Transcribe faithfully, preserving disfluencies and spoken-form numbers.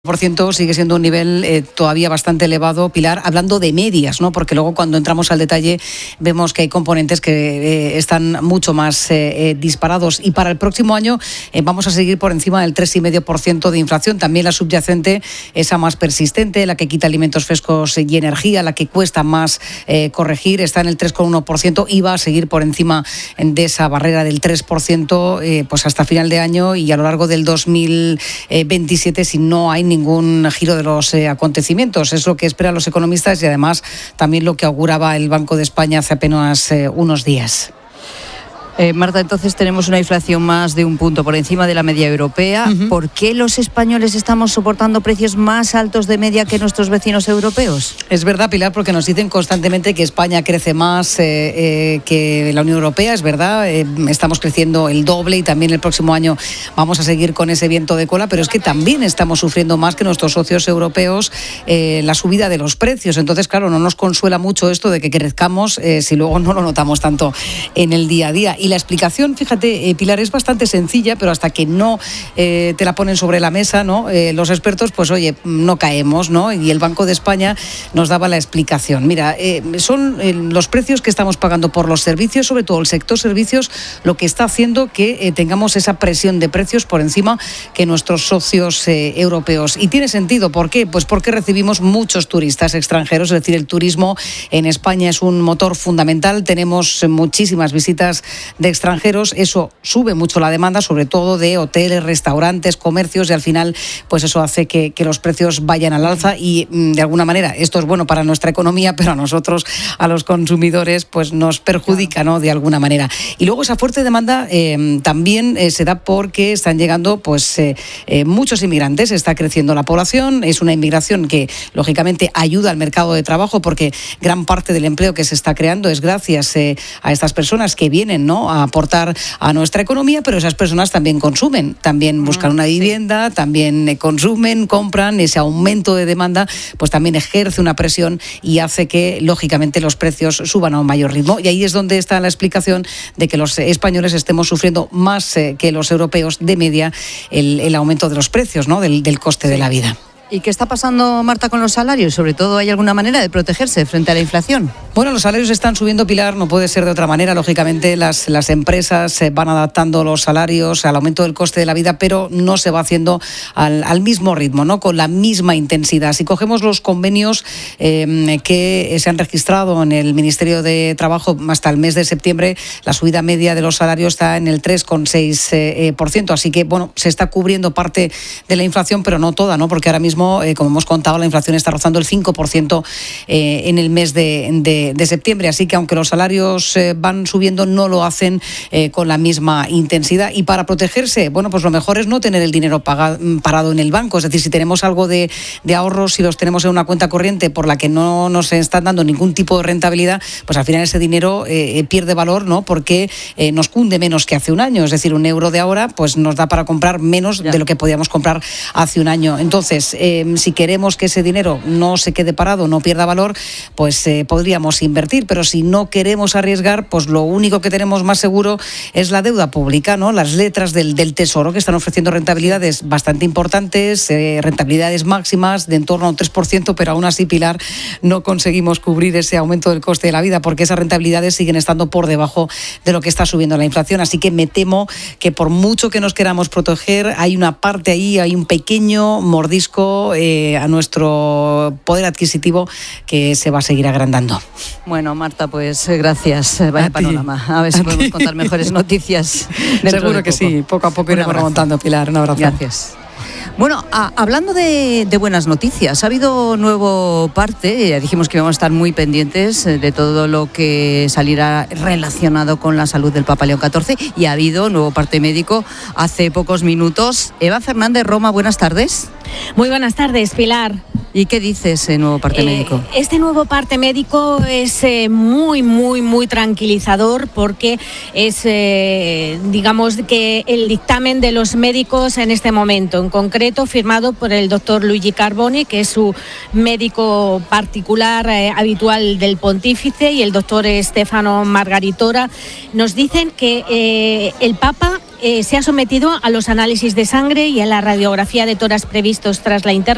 por ciento sigue siendo un nivel eh, todavía bastante elevado, Pilar, hablando de medias, ¿no? Porque luego cuando entramos al detalle vemos que hay componentes que eh, están mucho más eh, eh, disparados, y para el próximo año eh, vamos a seguir por encima del tres coma cinco por ciento de inflación. También la subyacente, esa más persistente, la que quita alimentos frescos y energía, la que cuesta más eh, corregir, está en el tres coma uno por ciento y va a seguir por encima de esa barrera del tres por ciento eh, pues hasta final de año y a lo largo del dos mil veintisiete, si no hay ningún giro de los eh, acontecimientos. Es lo que esperan los economistas y además también lo que auguraba el Banco de España hace apenas eh, unos días. Eh, Marta, entonces tenemos una inflación más de un punto por encima de la media europea. Uh-huh. ¿Por qué los españoles estamos soportando precios más altos de media que nuestros vecinos europeos? Es verdad, Pilar, porque nos dicen constantemente que España crece más eh, eh, que la Unión Europea. Es verdad, eh, estamos creciendo el doble y también el próximo año vamos a seguir con ese viento de cola, pero es que también estamos sufriendo más que nuestros socios europeos eh, la subida de los precios. Entonces, claro, no nos consuela mucho esto de que crezcamos eh, si luego no lo notamos tanto en el día a día. Y la explicación, fíjate, eh, Pilar, es bastante sencilla, pero hasta que no eh, te la ponen sobre la mesa, ¿no? Eh, los expertos, pues oye, no caemos, ¿no? Y el Banco de España nos daba la explicación. Mira, eh, son eh, los precios que estamos pagando por los servicios, sobre todo el sector servicios, lo que está haciendo que eh, tengamos esa presión de precios por encima que nuestros socios eh, europeos. Y tiene sentido, ¿por qué? Pues porque recibimos muchos turistas extranjeros, es decir, el turismo en España es un motor fundamental, tenemos muchísimas visitas de extranjeros, eso sube mucho la demanda, sobre todo de hoteles, restaurantes, comercios, y al final pues eso hace que, que los precios vayan al alza y de alguna manera esto es bueno para nuestra economía, pero a nosotros, a los consumidores, pues nos perjudica, ¿no? De alguna manera. Y luego esa fuerte demanda eh, también eh, se da porque están llegando pues eh, eh, muchos inmigrantes, está creciendo la población, es una inmigración que lógicamente ayuda al mercado de trabajo porque gran parte del empleo que se está creando es gracias eh, a estas personas que vienen, ¿no?, a aportar a nuestra economía, pero esas personas también consumen, también buscan una vivienda, sí. también eh, consumen, compran, ese aumento de demanda pues también ejerce una presión y hace que lógicamente los precios suban a un mayor ritmo, y ahí es donde está la explicación de que los españoles estemos sufriendo más eh, que los europeos de media el, el aumento de los precios, ¿no?, del, del coste sí. de la vida. ¿Y qué está pasando, Marta, con los salarios? Sobre todo, ¿hay alguna manera de protegerse frente a la inflación? Bueno, los salarios están subiendo, Pilar, no puede ser de otra manera. Lógicamente, las, las empresas van adaptando los salarios al aumento del coste de la vida, pero no se va haciendo al, al mismo ritmo, ¿no?, con la misma intensidad. Si cogemos los convenios eh, que se han registrado en el Ministerio de Trabajo hasta el mes de septiembre, la subida media de los salarios está en el tres coma seis por ciento. Así que, bueno, se está cubriendo parte de la inflación, pero no toda, ¿no?, porque ahora mismo, Eh, como hemos contado, la inflación está rozando el cinco por ciento eh, en el mes de, de, de septiembre, así que aunque los salarios eh, van subiendo, no lo hacen eh, con la misma intensidad. Y para protegerse, bueno, pues lo mejor es no tener el dinero pagado, parado en el banco, es decir, si tenemos algo de, de ahorros, si los tenemos en una cuenta corriente por la que no nos están dando ningún tipo de rentabilidad, pues al final ese dinero eh, pierde valor, ¿no?, porque eh, nos cunde menos que hace un año, es decir, un euro de ahora pues nos da para comprar menos ya. de lo que podíamos comprar hace un año. Entonces, eh, Eh, si queremos que ese dinero no se quede parado, no pierda valor, pues eh, podríamos invertir, pero si no queremos arriesgar, pues lo único que tenemos más seguro es la deuda pública, ¿no?, las letras del, del Tesoro, que están ofreciendo rentabilidades bastante importantes, eh, rentabilidades máximas de en torno a un tres por ciento, pero aún así, Pilar, no conseguimos cubrir ese aumento del coste de la vida, porque esas rentabilidades siguen estando por debajo de lo que está subiendo la inflación. Así que me temo que por mucho que nos queramos proteger, hay una parte ahí, hay un pequeño mordisco Eh, a nuestro poder adquisitivo que se va a seguir agrandando. Bueno, Marta, pues gracias. Vaya a panorama. Ti. A ver si a podemos ti. contar mejores noticias. Seguro que sí. Poco a poco iremos remontando, Pilar. Un abrazo. Gracias. Bueno, a, hablando de, de buenas noticias, ha habido nuevo parte, ya dijimos que íbamos a estar muy pendientes de todo lo que saliera relacionado con la salud del Papa León catorce, y ha habido nuevo parte médico hace pocos minutos. Eva Fernández, Roma, buenas tardes. Muy buenas tardes, Pilar. ¿Y qué dice ese nuevo parte eh, médico? Este nuevo parte médico es eh, muy, muy, muy tranquilizador, porque es, eh, digamos, que el dictamen de los médicos en este momento, en concreto firmado por el doctor Luigi Carboni, que es su médico particular eh, habitual del pontífice, y el doctor Stefano Margaritora, nos dicen que eh, el Papa eh, se ha sometido a los análisis de sangre y a la radiografía de tórax previstos tras la intervención